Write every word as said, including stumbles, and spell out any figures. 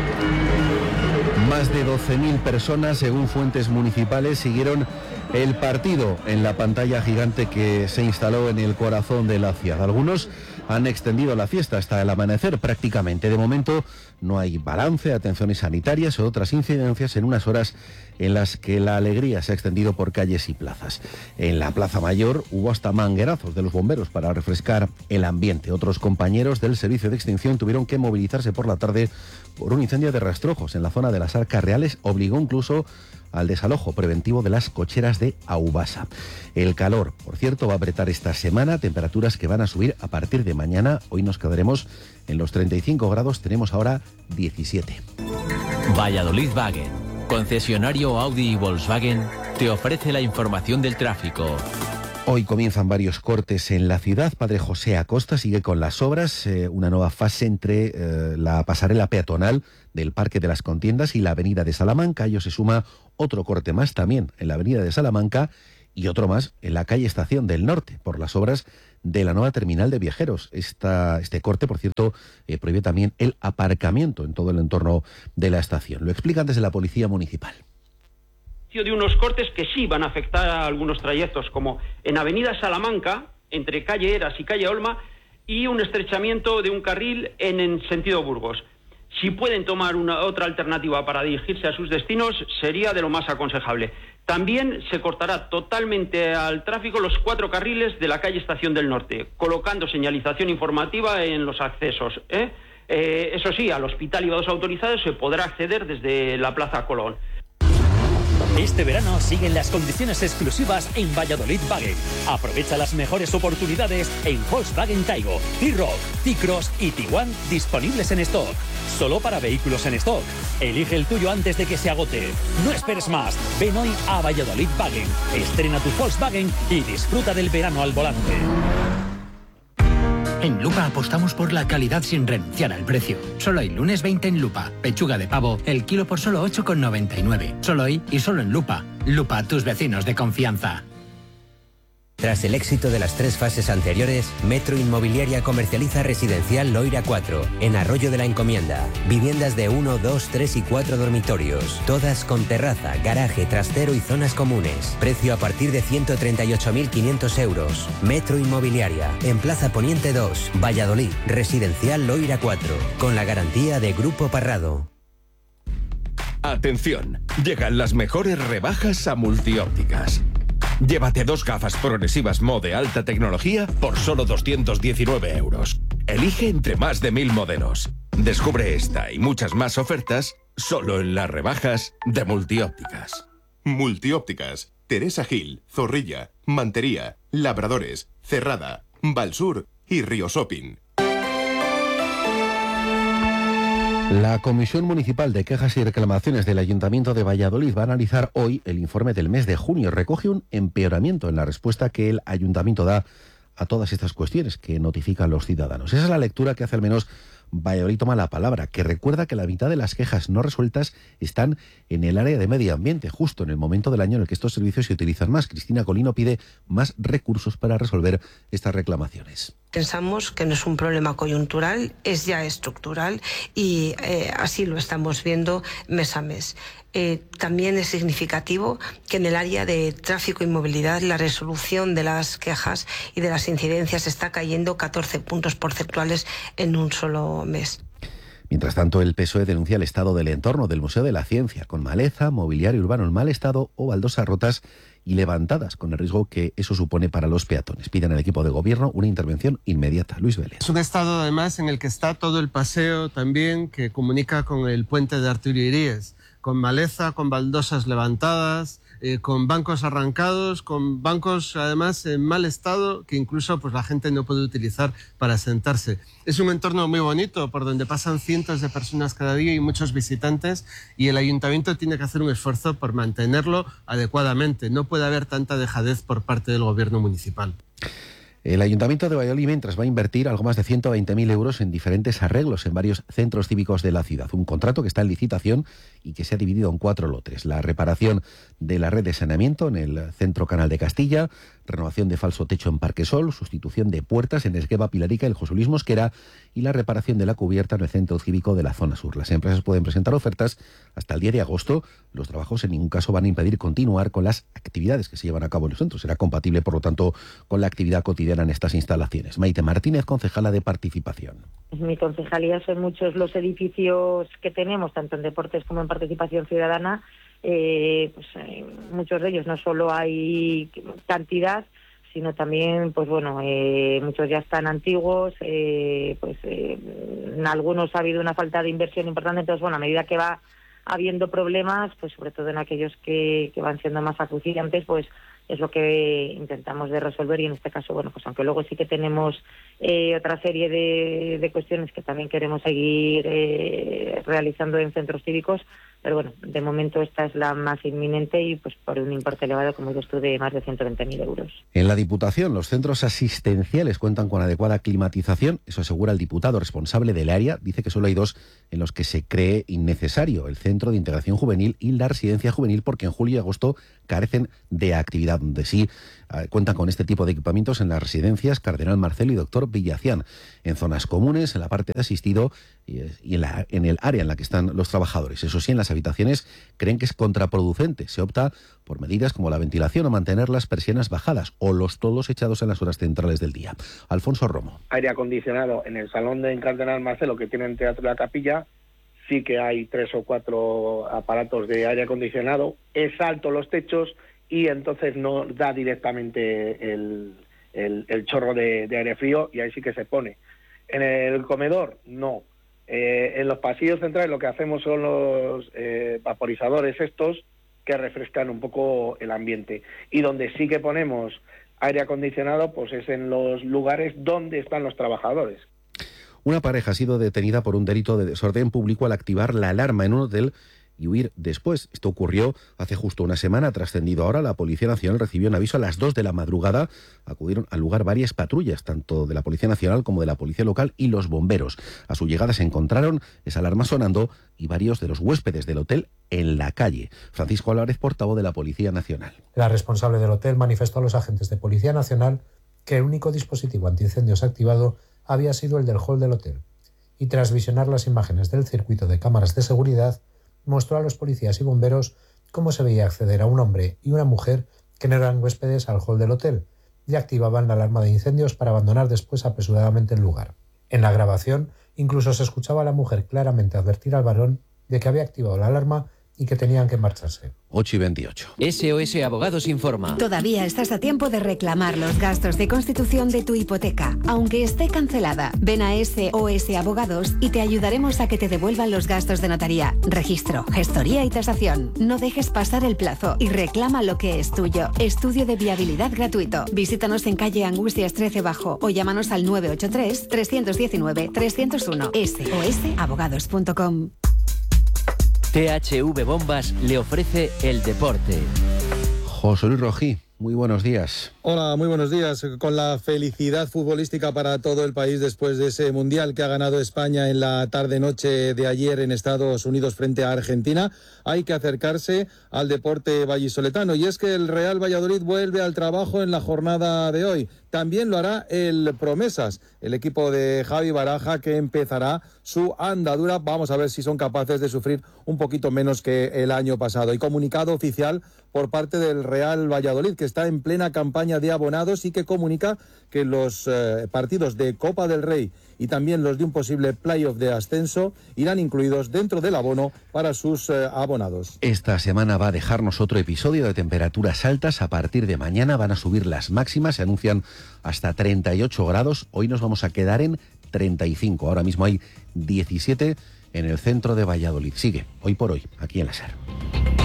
Más de doce mil personas, según fuentes municipales, siguieron el partido en la pantalla gigante que se instaló en el corazón de la ciudad. Algunos han extendido la fiesta hasta el amanecer prácticamente. De momento no hay balance, atenciones sanitarias o otras incidencias en unas horas en las que la alegría se ha extendido por calles y plazas. En la Plaza Mayor hubo hasta manguerazos de los bomberos para refrescar el ambiente. Otros compañeros del servicio de extinción tuvieron que movilizarse por la tarde por un incendio de rastrojos en la zona de las Arcas Reales. Obligó incluso al desalojo preventivo de las cocheras de Aubasa. El calor, por cierto, va a apretar esta semana, temperaturas que van a subir a partir de mañana. Hoy nos quedaremos en los treinta y cinco grados, tenemos ahora diecisiete. Valladolid Wagen, concesionario Audi y Volkswagen, te ofrece la información del tráfico. Hoy comienzan varios cortes en la ciudad. Padre José Acosta sigue con las obras, eh, una nueva fase entre eh, la pasarela peatonal del Parque de las Contiendas y la avenida de Salamanca. A ello se suma otro corte más también en la avenida de Salamanca y otro más en la calle Estación del Norte por las obras de la nueva terminal de viajeros. Esta, este corte, por cierto, eh, prohíbe también el aparcamiento en todo el entorno de la estación. Lo explican desde la Policía Municipal. De unos cortes que sí van a afectar a algunos trayectos, como en Avenida Salamanca, entre calle Eras y calle Olma, y un estrechamiento de un carril en, en sentido Burgos. Si pueden tomar una otra alternativa para dirigirse a sus destinos, sería de lo más aconsejable. También se cortará totalmente al tráfico los cuatro carriles de la calle Estación del Norte, colocando señalización informativa en los accesos, ¿eh? Eh, eso sí, al hospital y vados autorizados se podrá acceder desde la Plaza Colón. Este verano siguen las condiciones exclusivas en Valladolid Wagen. Aprovecha las mejores oportunidades en Volkswagen Taigo, T-Roc, T-Cross y Tiguan disponibles en stock. Solo para vehículos en stock. Elige el tuyo antes de que se agote. No esperes más. Ven hoy a Valladolid Wagen. Estrena tu Volkswagen y disfruta del verano al volante. En Lupa apostamos por la calidad sin renunciar al precio. Solo hay lunes veinte en Lupa. Pechuga de pavo, el kilo por solo ocho con noventa y nueve. Solo hoy y solo en Lupa. Lupa, tus vecinos de confianza. Tras el éxito de las tres fases anteriores, Metro Inmobiliaria comercializa Residencial Loira cuatro, en Arroyo de la Encomienda. Viviendas de uno, dos, tres y cuatro dormitorios, todas con terraza, garaje, trastero y zonas comunes. Precio a partir de ciento treinta y ocho mil quinientos euros. Metro Inmobiliaria, en Plaza Poniente dos, Valladolid. Residencial Loira cuatro, con la garantía de Grupo Parrado. Atención, llegan las mejores rebajas a Multiópticas. Llévate dos gafas progresivas Mo de alta tecnología por solo doscientos diecinueve euros. Elige entre más de mil modelos. Descubre esta y muchas más ofertas solo en las rebajas de Multiópticas. Multiópticas, Teresa Gil, Zorrilla, Mantería, Labradores, Cerrada, Valsur y Río Shopping. La Comisión Municipal de Quejas y Reclamaciones del Ayuntamiento de Valladolid va a analizar hoy el informe del mes de junio. Recoge un empeoramiento en la respuesta que el Ayuntamiento da a todas estas cuestiones que notifican los ciudadanos. Esa es la lectura que hace al menos Valladolid Toma la Palabra, que recuerda que la mitad de las quejas no resueltas están en el área de medio ambiente, justo en el momento del año en el que estos servicios se utilizan más. Cristina Colino pide más recursos para resolver estas reclamaciones. Pensamos que no es un problema coyuntural, es ya estructural y eh, así lo estamos viendo mes a mes. Eh, también es significativo que en el área de tráfico y movilidad la resolución de las quejas y de las incidencias está cayendo catorce puntos porcentuales en un solo mes. Mientras tanto, el P S O E denuncia el estado del entorno del Museo de la Ciencia, con maleza, mobiliario urbano en mal estado o baldosas rotas y levantadas, con el riesgo que eso supone para los peatones. Piden al equipo de gobierno una intervención inmediata. Luis Vélez. Es un estado, además, en el que está todo el paseo también que comunica con el puente de Arturo Iríez, con maleza, con baldosas levantadas, eh, con bancos arrancados, con bancos además en mal estado que incluso pues, la gente no puede utilizar para sentarse. Es un entorno muy bonito por donde pasan cientos de personas cada día y muchos visitantes, y el ayuntamiento tiene que hacer un esfuerzo por mantenerlo adecuadamente. No puede haber tanta dejadez por parte del gobierno municipal. El Ayuntamiento de Valladolid, mientras, va a invertir algo más de ciento veinte mil euros en diferentes arreglos en varios centros cívicos de la ciudad. Un contrato que está en licitación y que se ha dividido en cuatro lotes. La reparación de la red de saneamiento en el Centro Canal de Castilla, renovación de falso techo en Parquesol, sustitución de puertas en Esgueva, Pilarica y el José Luis Mosquera y la reparación de la cubierta en el Centro Cívico de la Zona Sur. Las empresas pueden presentar ofertas hasta el diez de agosto. Los trabajos en ningún caso van a impedir continuar con las actividades que se llevan a cabo en los centros. Será compatible, por lo tanto, con la actividad cotidiana en estas instalaciones. Maite Martínez, concejala de Participación. En mi concejalía son muchos los edificios que tenemos, tanto en deportes como en participación ciudadana. Eh, pues eh, muchos de ellos no solo hay cantidad, sino también, pues bueno, eh, muchos ya están antiguos, eh, pues eh, en algunos ha habido una falta de inversión importante. Entonces, bueno, a medida que va habiendo problemas, pues sobre todo en aquellos que, que van siendo más acuciantes, pues es lo que intentamos de resolver. Y en este caso, bueno, pues aunque luego sí que tenemos eh, otra serie de, de cuestiones que también queremos seguir eh, realizando en centros cívicos, pero bueno, de momento esta es la más inminente y pues por un importe elevado, como dices tú, de más de ciento veinte mil euros. En la Diputación, los centros asistenciales cuentan con adecuada climatización, eso asegura el diputado responsable del área. Dice que solo hay dos en los que se cree innecesario: el Centro de Integración Juvenil y la Residencia Juvenil, porque en julio y agosto carecen de actividad, donde sí eh, cuentan con este tipo de equipamientos en las residencias Cardenal Marcelo y Doctor Villacián, en zonas comunes, en la parte de asistido y, y en, la, en el área en la que están los trabajadores. Eso sí, en las habitaciones creen que es contraproducente. Se opta por medidas como la ventilación o mantener las persianas bajadas o los toldos echados en las horas centrales del día. Alfonso Romo. Aire acondicionado en el salón de Cardenal Marcelo, que tiene el Teatro de la Capilla, sí que hay tres o cuatro aparatos de aire acondicionado. Es alto los techos y entonces no da directamente el, el, el chorro de, de aire frío, y ahí sí que se pone. En el comedor, no. Eh, en los pasillos centrales lo que hacemos son los eh, vaporizadores estos que refrescan un poco el ambiente. Y donde sí que ponemos aire acondicionado, pues es en los lugares donde están los trabajadores. Una pareja ha sido detenida por un delito de desorden público al activar la alarma en un hotel y huir después. Esto ocurrió hace justo una semana. Trascendido ahora, la Policía Nacional recibió un aviso a las dos de la madrugada. Acudieron al lugar varias patrullas, tanto de la Policía Nacional como de la Policía Local y los bomberos. A su llegada se encontraron esa alarma sonando y varios de los huéspedes del hotel en la calle. Francisco Álvarez, portavoz de la Policía Nacional. La responsable del hotel manifestó a los agentes de Policía Nacional que el único dispositivo antiincendios activado había sido el del hall del hotel, y tras visionar las imágenes del circuito de cámaras de seguridad, mostró a los policías y bomberos cómo se veía acceder a un hombre y una mujer que no eran huéspedes al hall del hotel y activaban la alarma de incendios para abandonar después apresuradamente el lugar. En la grabación incluso se escuchaba a la mujer claramente advertir al varón de que había activado la alarma y que tenían que marcharse. ocho y veintiocho. S O S Abogados informa. Todavía estás a tiempo de reclamar los gastos de constitución de tu hipoteca, aunque esté cancelada. Ven a S O S Abogados y te ayudaremos a que te devuelvan los gastos de notaría, registro, gestoría y tasación. No dejes pasar el plazo y reclama lo que es tuyo. Estudio de viabilidad gratuito. Visítanos en calle Angustias trece Bajo o llámanos al nueve ocho tres, tres uno nueve, tres cero uno. S O S abogados punto com. T H V Bombas le ofrece el deporte. José Luis Rojí, muy buenos días. Hola, muy buenos días. Con la felicidad futbolística para todo el país después de ese Mundial que ha ganado España en la tarde-noche de ayer en Estados Unidos frente a Argentina, hay que acercarse al deporte vallisoletano. Y es que el Real Valladolid vuelve al trabajo en la jornada de hoy. También lo hará el Promesas, el equipo de Javi Baraja, que empezará su andadura. Vamos a ver si son capaces de sufrir un poquito menos que el año pasado. Y comunicado oficial por parte del Real Valladolid, que está en plena campaña de abonados y que comunica que los eh, partidos de Copa del Rey y también los de un posible playoff de ascenso irán incluidos dentro del abono para sus eh, abonados. Esta semana va a dejarnos otro episodio de temperaturas altas. A partir de mañana van a subir las máximas, se anuncian hasta treinta y ocho grados. Hoy nos vamos a quedar en treinta y cinco. Ahora mismo hay diecisiete en el centro de Valladolid. Sigue hoy por hoy aquí en la SER.